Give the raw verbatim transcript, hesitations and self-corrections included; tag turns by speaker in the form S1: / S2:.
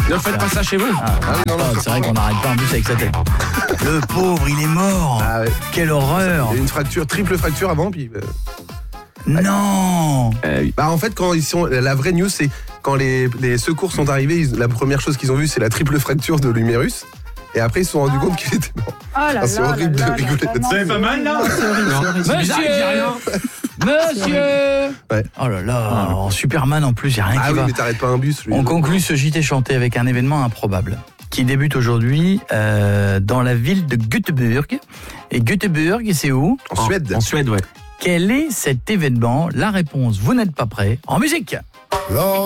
S1: Ne faites pas ça chez vous.
S2: Ah, ah, oui, non, non, c'est vrai qu'on n'arrête pas en plus avec sa tête. Le pauvre, il est mort. Ah, ouais. Quelle horreur.
S3: Il y a une fracture, triple fracture avant, puis... Euh...
S2: Non.
S3: Euh, bah en fait, quand ils sont, la vraie news, c'est quand les, les secours sont arrivés, ils, la première chose qu'ils ont vue, c'est la triple fracture de l'humérus. Et après, ils se sont rendus compte qu'il était mort.
S4: Oh là
S3: ah, c'est
S4: là
S3: horrible
S4: là
S3: de rigoler
S4: là là,
S3: là-dessus.
S1: Vous avez pas mal là?
S2: Monsieur Monsieur
S3: ouais.
S2: Oh là là, en Superman en plus, il n'y a rien
S3: ah
S2: qui
S3: oui,
S2: va.
S3: mais t'arrêtes pas un bus. Lui.
S2: On conclut ce J T chanté avec un événement improbable qui débute aujourd'hui euh, dans la ville de Göteborg. Et Göteborg, c'est où?
S3: En Suède.
S1: En Suède, ouais.
S2: Quel est cet événement? La réponse, vous n'êtes pas prêts. En musique.